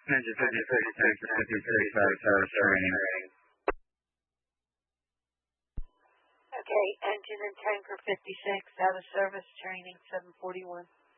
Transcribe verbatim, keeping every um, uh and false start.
Ninja fifty-six, fifty-six, out of service training. Okay, engine and tanker fifty-six, out of service training, seven forty-one.